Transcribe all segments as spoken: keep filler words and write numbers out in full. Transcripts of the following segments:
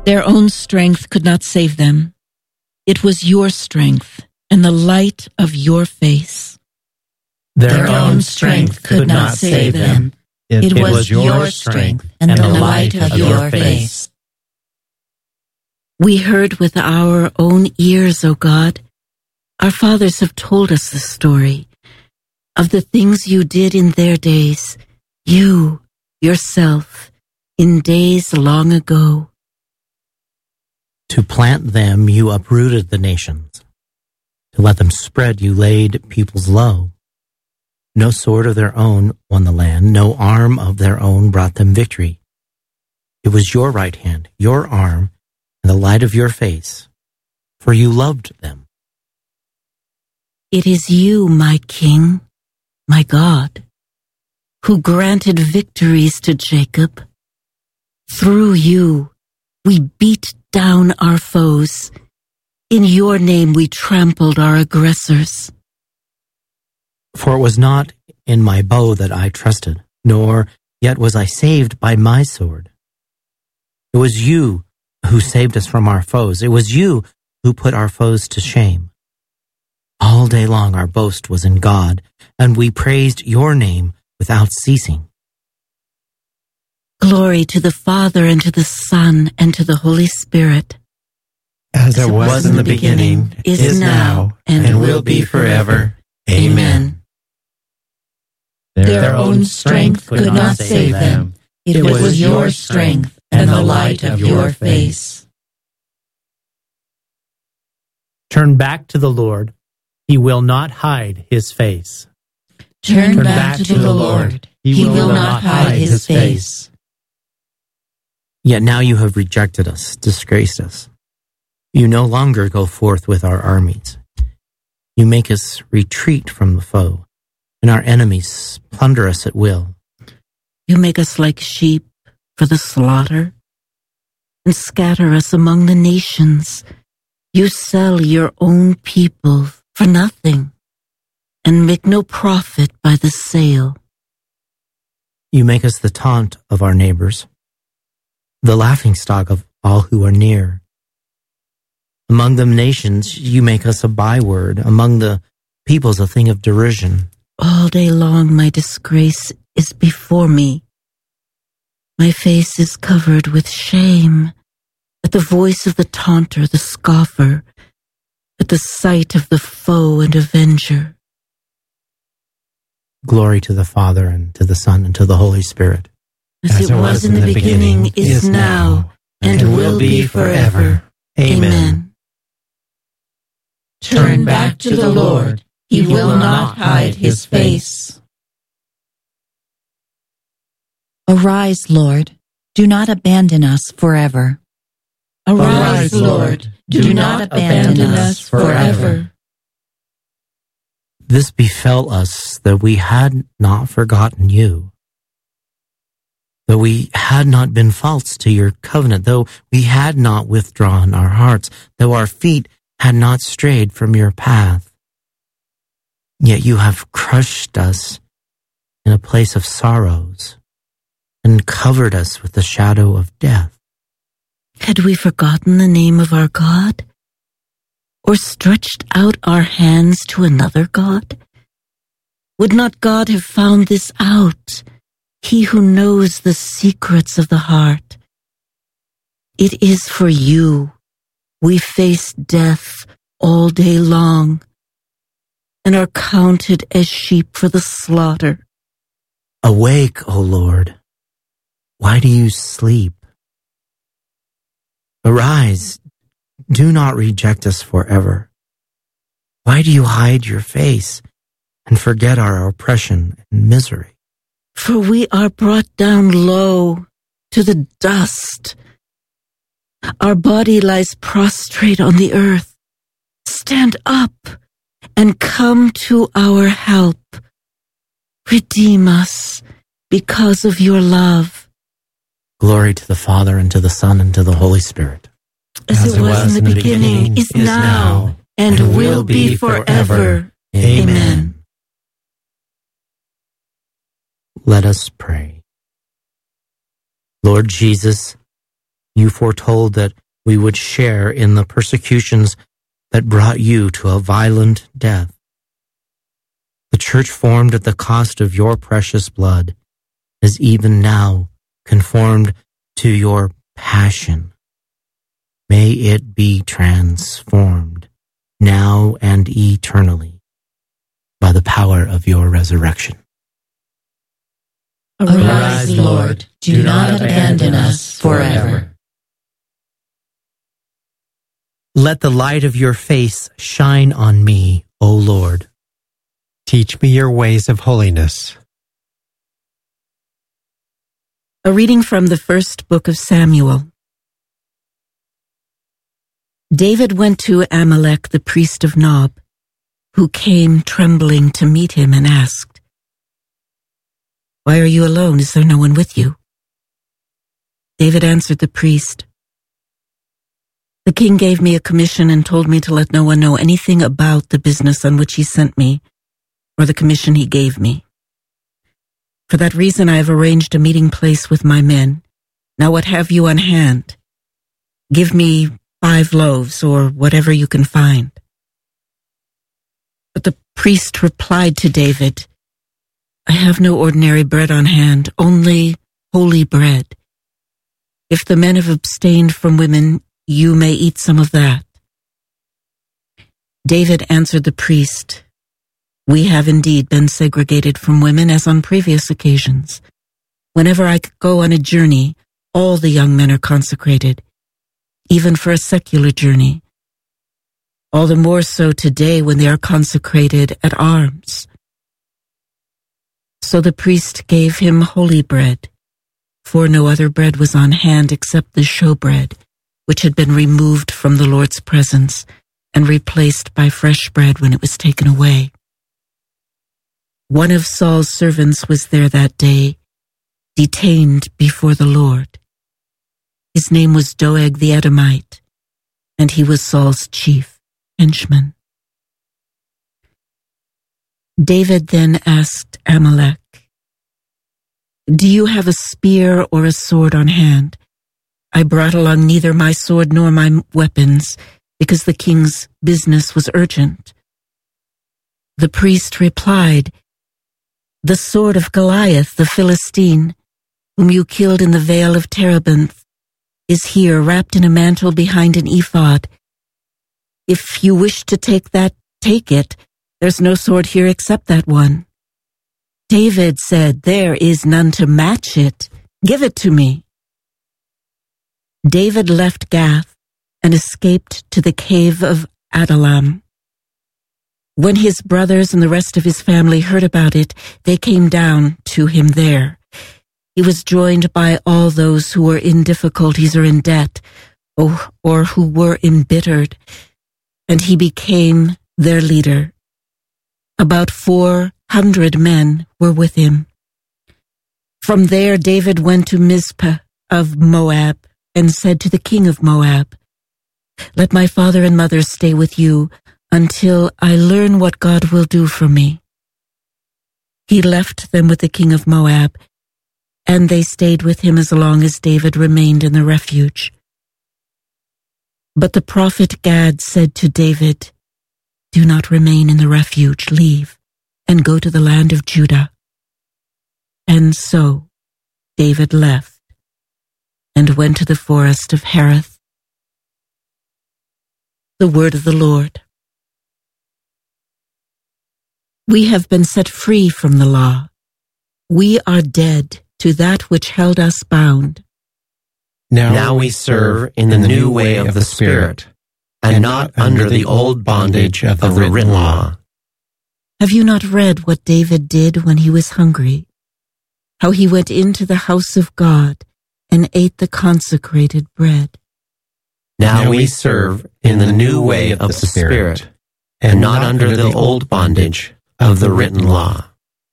Their own strength could not save them. It was your strength and the light of your face. Their own strength could not save them. It, it was your strength and the light of your face. We heard with our own ears, O God. Our fathers have told us the story of the things you did in their days, you, yourself, in days long ago. To plant them, you uprooted the nations. To let them spread, you laid peoples low. No sword of their own won the land. No arm of their own brought them victory. It was your right hand, your arm, and the light of your face, for you loved them. It is you, my King, my God, who granted victories to Jacob. Through you, we beat down our foes. In your name we trampled our aggressors. For it was not in my bow that I trusted, nor yet was I saved by my sword. It was you who saved us from our foes. It was you who put our foes to shame. All day long our boast was in God, and we praised your name without ceasing. Glory to the Father, and to the Son, and to the Holy Spirit. As it was in the beginning, is now, and will be forever. Amen. Their own strength could not save them. It was your strength and the light of your face. Turn back to the Lord. He will not hide his face. Turn back to the Lord. He will not hide his face. Yet now you have rejected us, disgraced us. You no longer go forth with our armies. You make us retreat from the foe, and our enemies plunder us at will. You make us like sheep for the slaughter, and scatter us among the nations. You sell your own people for nothing, and make no profit by the sale. You make us the taunt of our neighbors, the laughingstock of all who are near. Among the nations, you make us a byword. Among the peoples, a thing of derision. All day long, my disgrace is before me. My face is covered with shame at the voice of the taunter, the scoffer, at the sight of the foe and avenger. Glory to the Father, and to the Son, and to the Holy Spirit. As, As it was, was in the beginning, beginning is now, and, and will be forever. Amen. Turn back to the Lord. He will not hide his face. Arise, Lord. Do not abandon us forever. Arise, Lord. Do not abandon us forever. This befell us, that we had not forgotten you, though we had not been false to your covenant, though we had not withdrawn our hearts, though our feet had not strayed from your path. Yet you have crushed us in a place of sorrows and covered us with the shadow of death. Had we forgotten the name of our God, or stretched out our hands to another God? Would not God have found this out, he who knows the secrets of the heart? It is for you we face death all day long, and are counted as sheep for the slaughter. Awake, O Lord. Why do you sleep? Arise. Do not reject us forever. Why do you hide your face and forget our oppression and misery? For we are brought down low to the dust. Our body lies prostrate on the earth. Stand up and come to our help. Redeem us because of your love. Glory to the Father, and to the Son, and to the Holy Spirit. As, As it was, was in the beginning, beginning is, is now, and, and will be forever. Amen. Let us pray. Lord Jesus, You foretold that we would share in the persecutions that brought you to a violent death. The church formed at the cost of your precious blood is even now conformed to your passion. May it be transformed now and eternally by the power of your resurrection. Arise, Lord, do not abandon us forever. Let the light of your face shine on me, O Lord. Teach me your ways of holiness. A reading from the first book of Samuel. David went to Amalek, the priest of Nob, who came trembling to meet him and asked, "Why are you alone? Is there no one with you?" David answered the priest, "The king gave me a commission and told me to let no one know anything about the business on which he sent me, or the commission he gave me. For that reason I have arranged a meeting place with my men. Now what have you on hand? Give me five loaves, or whatever you can find." But the priest replied to David, "I have no ordinary bread on hand, only holy bread. If the men have abstained from women, you may eat some of that." David answered the priest, "We have indeed been segregated from women as on previous occasions. Whenever I go on a journey, all the young men are consecrated, even for a secular journey. All the more so today when they are consecrated at arms." So the priest gave him holy bread, for no other bread was on hand except the showbread, which had been removed from the Lord's presence and replaced by fresh bread when it was taken away. One of Saul's servants was there that day, detained before the Lord. His name was Doeg the Edomite, and he was Saul's chief henchman. David then asked Amalek, "Do you have a spear or a sword on hand?" "I brought along neither my sword nor my weapons, because the king's business was urgent." The priest replied, "The sword of Goliath, the Philistine, whom you killed in the vale of Terebinth, is here, wrapped in a mantle behind an ephod. If you wish to take that, take it. There's no sword here except that one." David said, "There is none to match it. Give it to me." David left Gath and escaped to the cave of Adullam. When his brothers and the rest of his family heard about it, they came down to him there. He was joined by all those who were in difficulties or in debt, or, or who were embittered, and he became their leader. About four hundred men were with him. From there David went to Mizpah of Moab and said to the king of Moab, "Let my father and mother stay with you until I learn what God will do for me." He left them with the king of Moab, and they stayed with him as long as David remained in the refuge. But the prophet Gad said to David, "Do not remain in the refuge, leave, and go to the land of Judah." And so David left and went to the forest of Hereth. The word of the Lord. We have been set free from the law. We are dead to that which held us bound. Now, now we serve in the new way of the Spirit, and not under the old bondage of the written law. Have you not read what David did when he was hungry? How he went into the house of God and ate the consecrated bread. Now we serve in the new way of the Spirit, and not under the old bondage of the written law.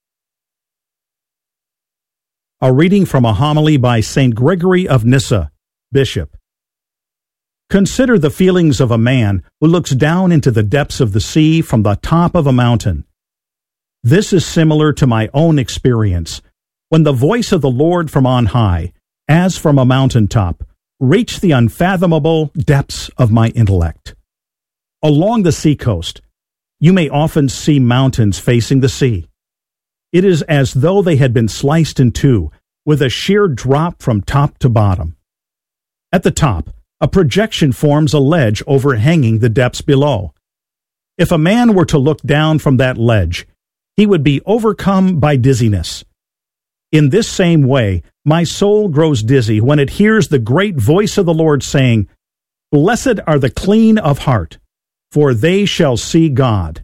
A reading from a homily by Saint Gregory of Nyssa, Bishop. Consider the feelings of a man who looks down into the depths of the sea from the top of a mountain. This is similar to my own experience, when the voice of the Lord from on high, as from a mountaintop, reach the unfathomable depths of my intellect. Along the seacoast, you may often see mountains facing the sea. It is as though they had been sliced in two, with a sheer drop from top to bottom. At the top, a projection forms a ledge overhanging the depths below. If a man were to look down from that ledge, he would be overcome by dizziness. In this same way, my soul grows dizzy when it hears the great voice of the Lord saying, "Blessed are the clean of heart, for they shall see God."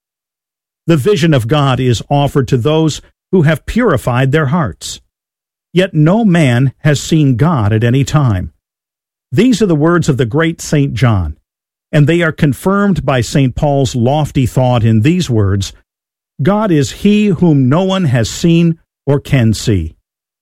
The vision of God is offered to those who have purified their hearts. Yet no man has seen God at any time. These are the words of the great Saint John, and they are confirmed by Saint Paul's lofty thought in these words, "God is he whom no one has seen or can see."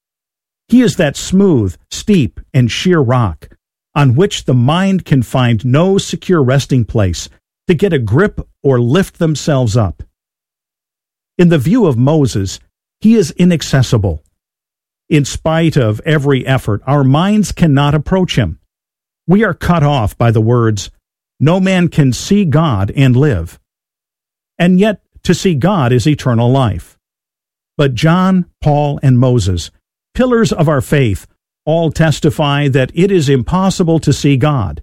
He is that smooth, steep, and sheer rock on which the mind can find no secure resting place to get a grip or lift themselves up. In the view of Moses, he is inaccessible. In spite of every effort, our minds cannot approach him. We are cut off by the words, "No man can see God and live." And yet, to see God is eternal life. But John, Paul, and Moses, pillars of our faith, all testify that it is impossible to see God.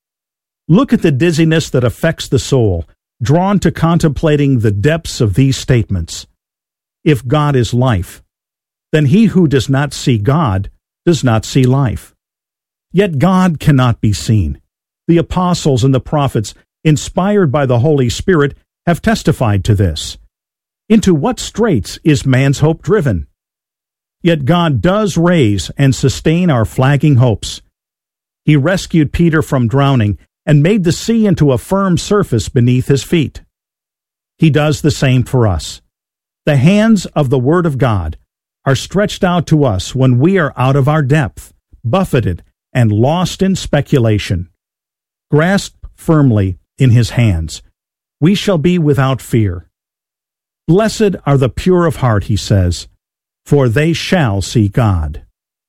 Look at the dizziness that affects the soul, drawn to contemplating the depths of these statements. If God is life, then he who does not see God does not see life. Yet God cannot be seen. The apostles and the prophets, inspired by the Holy Spirit, have testified to this. Into what straits is man's hope driven? Yet God does raise and sustain our flagging hopes. He rescued Peter from drowning and made the sea into a firm surface beneath his feet. He does the same for us. The hands of the Word of God are stretched out to us when we are out of our depth, buffeted, and lost in speculation. Grasp firmly in his hands. We shall be without fear. Blessed are the pure of heart, he says, for they shall see God.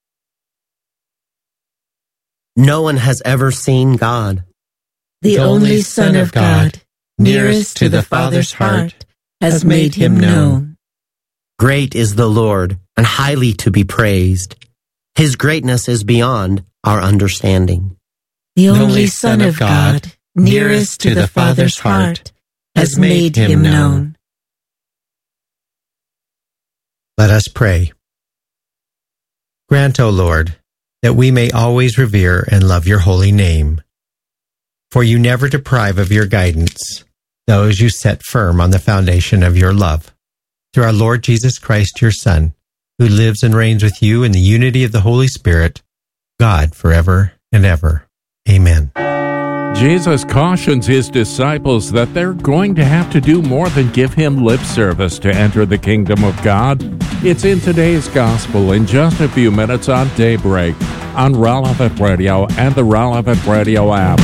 No one has ever seen God. The only Son of God, nearest to the Father's heart, has made him known. Great is the Lord, and highly to be praised. His greatness is beyond our understanding. The only Son of God, nearest to the Father's heart, has made him known. Let us pray. Grant, O Lord, that we may always revere and love your holy name. For you never deprive of your guidance those you set firm on the foundation of your love. Through our Lord Jesus Christ, your Son, who lives and reigns with you in the unity of the Holy Spirit, God forever and ever. Amen. Jesus cautions his disciples that they're going to have to do more than give him lip service to enter the kingdom of God. It's in today's gospel in just a few minutes on Daybreak on Relevant Radio and the Relevant Radio app.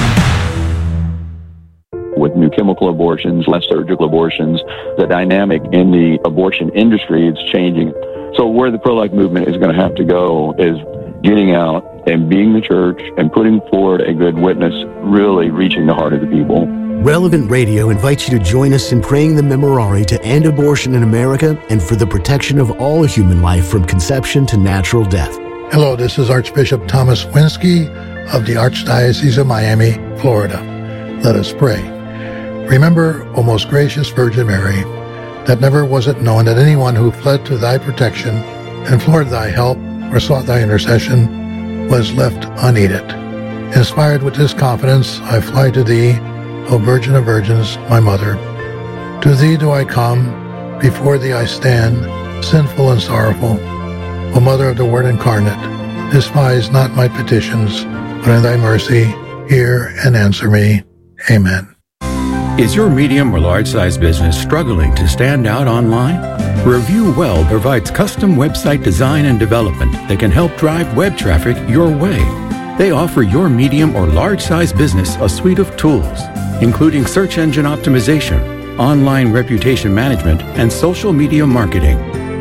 With new chemical abortions, less surgical abortions, the dynamic in the abortion industry is changing. So where the pro-life movement is going to have to go is getting out and being the church and putting forward a good witness, really reaching the heart of the people. Relevant Radio invites you to join us in praying the Memorare to end abortion in America and for the protection of all human life from conception to natural death. Hello, this is Archbishop Thomas Winsky of the Archdiocese of Miami, Florida. Let us pray. Remember, O most gracious Virgin Mary, that never was it known that anyone who fled to thy protection, implored thy help, or sought thy intercession, was left unaided. Inspired with this confidence, I fly to thee, O Virgin of Virgins, my Mother. To thee do I come, before thee I stand, sinful and sorrowful. O Mother of the Word incarnate, despise not my petitions, but in thy mercy hear and answer me. Amen. Is your medium or large-sized business struggling to stand out online? Review Well provides custom website design and development that can help drive web traffic your way. They offer your medium or large-sized business a suite of tools, including search engine optimization, online reputation management, and social media marketing.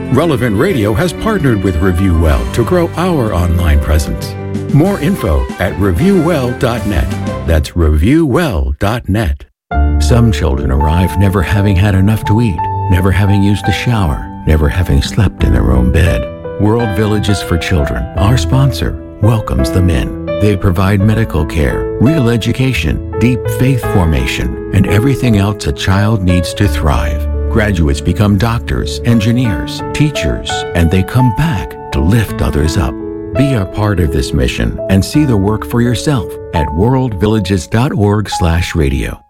Relevant Radio has partnered with Review Well to grow our online presence. More info at review well dot net. That's review well dot net. Some children arrive never having had enough to eat, never having used a shower, never having slept in their own bed. World Villages for Children, our sponsor, welcomes them in. They provide medical care, real education, deep faith formation, and everything else a child needs to thrive. Graduates become doctors, engineers, teachers, and they come back to lift others up. Be a part of this mission and see the work for yourself at world villages dot org slash radio.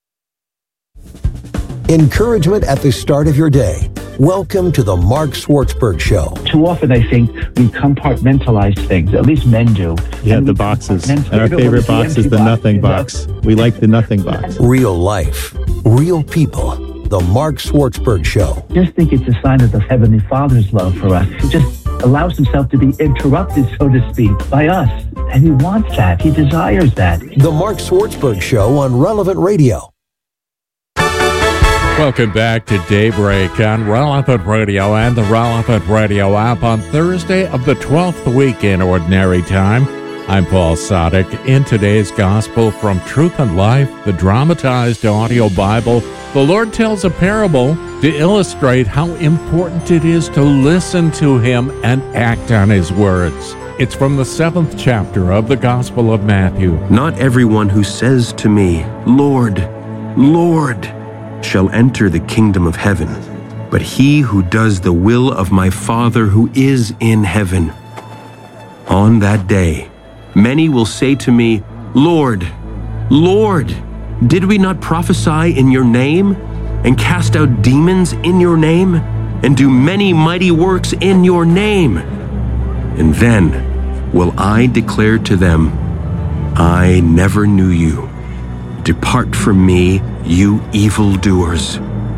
Encouragement at the start of your day. Welcome to the Mark Schwartzberg Show. Too often I think we compartmentalize things, at least men do. Yeah, the boxes. And our favorite box is the nothing box. We like the nothing box. Real life, real people. The Mark Schwartzberg Show. Just think it's a sign of the Heavenly Father's love for us. He just allows himself to be interrupted, so to speak, by us. And he wants that. He desires that. The Mark Schwartzberg Show on Relevant Radio. Welcome back to Daybreak on Relevant Radio and the Relevant Radio app on Thursday of the twelfth week in Ordinary Time. I'm Paul Sadek. In today's Gospel from Truth and Life, the dramatized audio Bible, the Lord tells a parable to illustrate how important it is to listen to Him and act on His words. It's from the seventh chapter of the Gospel of Matthew. Not everyone who says to me, Lord, Lord, shall enter the kingdom of heaven, but he who does the will of my Father who is in heaven. On that day, many will say to me, Lord, Lord, did we not prophesy in your name, and cast out demons in your name, and do many mighty works in your name? And then will I declare to them, I never knew you. Depart from me, you evildoers.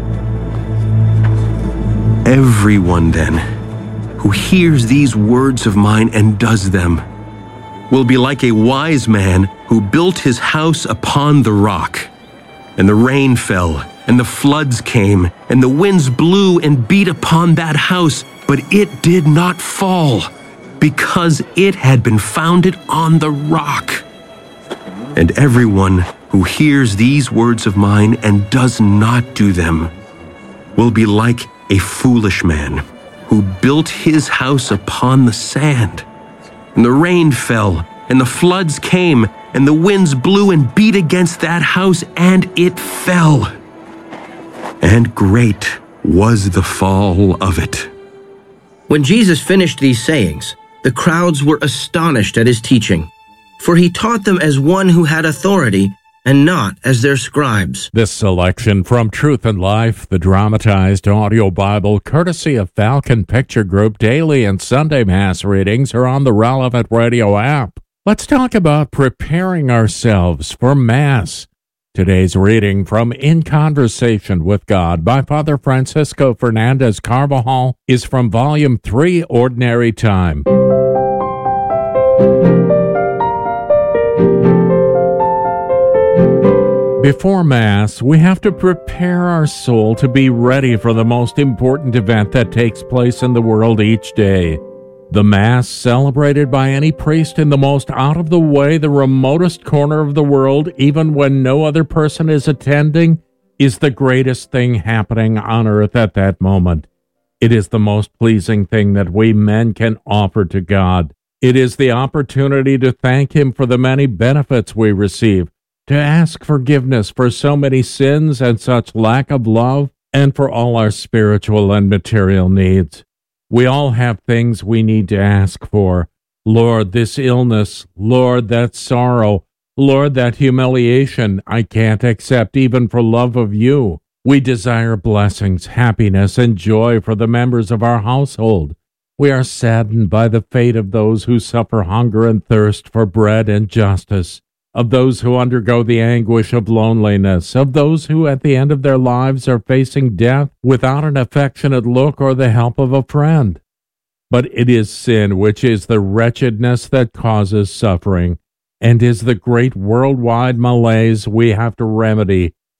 Everyone then who hears these words of mine and does them will be like a wise man who built his house upon the rock. And the rain fell, and the floods came, and the winds blew and beat upon that house, but it did not fall, because it had been founded on the rock. And everyone who hears these words of mine and does not do them will be like a foolish man who built his house upon the sand. And the rain fell, and the floods came, and the winds blew and beat against that house, and it fell. And great was the fall of it. When Jesus finished these sayings, the crowds were astonished at his teaching, for he taught them as one who had authority, and not as their scribes. This selection from Truth and Life, the dramatized audio Bible, courtesy of Falcon Picture Group, daily and Sunday Mass readings are on the Relevant Radio app. Let's talk about preparing ourselves for Mass. Today's reading from In Conversation with God by Father Francisco Fernandez Carvajal is from Volume three, Ordinary Time. Before Mass, we have to prepare our soul to be ready for the most important event that takes place in the world each day. The Mass, celebrated by any priest in the most out-of-the-way, the remotest corner of the world, even when no other person is attending, is the greatest thing happening on earth at that moment. It is the most pleasing thing that we men can offer to God. It is the opportunity to thank Him for the many benefits we receive, to ask forgiveness for so many sins and such lack of love, and for all our spiritual and material needs. We all have things we need to ask for. Lord, this illness. Lord, that sorrow. Lord, that humiliation I can't accept even for love of you. We desire blessings, happiness, and joy for the members of our household. We are saddened by the fate of those who suffer hunger and thirst for bread and justice, of those who undergo the anguish of loneliness, of those who at the end of their lives are facing death without an affectionate look or the help of a friend. But it is sin which is the wretchedness that causes suffering, and is the great worldwide malaise we have to remedy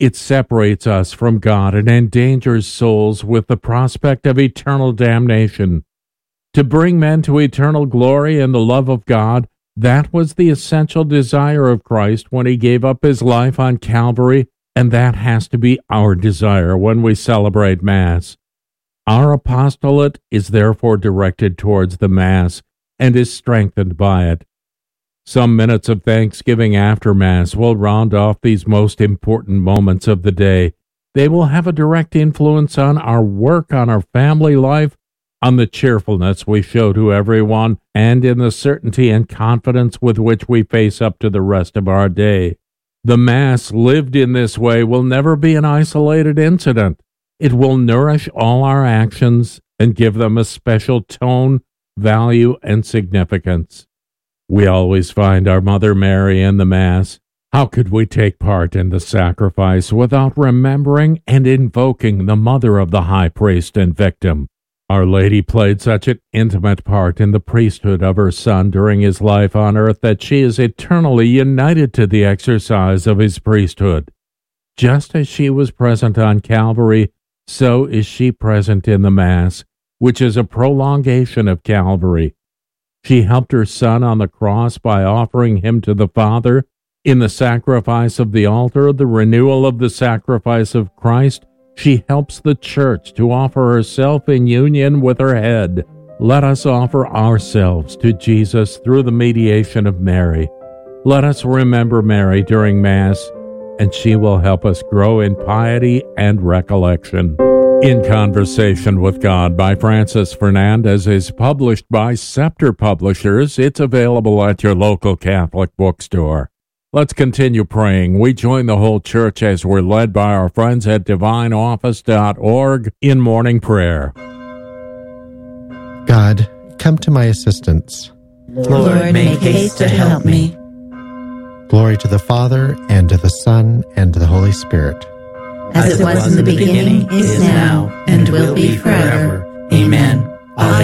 It separates us from God and endangers souls with the prospect of eternal damnation. To bring men to eternal glory and the love of God, that was the essential desire of Christ when he gave up his life on Calvary, and that has to be our desire when we celebrate Mass. Our apostolate is therefore directed towards the Mass and is strengthened by it. Some minutes of thanksgiving after Mass will round off these most important moments of the day. They will have a direct influence on our work, on our family life, on the cheerfulness we show to everyone, and in the certainty and confidence with which we face up to the rest of our day. The Mass lived in this way will never be an isolated incident. It will nourish all our actions and give them a special tone, value, and significance. We always find our Mother Mary in the Mass. How could we take part in the sacrifice without remembering and invoking the mother of the high priest and victim? Our Lady played such an intimate part in the priesthood of her Son during his life on earth that she is eternally united to the exercise of his priesthood. Just as she was present on Calvary, so is she present in the Mass, which is a prolongation of Calvary. She helped her Son on the cross by offering him to the Father. In the sacrifice of the altar, the renewal of the sacrifice of Christ, she helps the Church to offer herself in union with her head. Let us offer ourselves to Jesus through the mediation of Mary. Let us remember Mary during Mass, and she will help us grow in piety and recollection. In Conversation with God by Francis Fernandez is published by Scepter Publishers. It's available at your local Catholic bookstore. Let's continue praying. We join the whole Church as we're led by our friends at divine office dot org in morning prayer. God, come to my assistance. Lord, make haste to help me. Glory to the Father, and to the Son, and to the Holy Spirit. As it was in the beginning, is now, and will be forever. Amen. Alleluia.